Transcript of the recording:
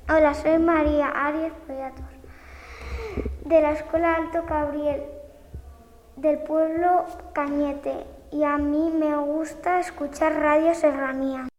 Hola, soy María Arias Beatos, de la Escuela Alto Cabriel, del pueblo Cañete, y a mí me gusta escuchar Radio Serranía.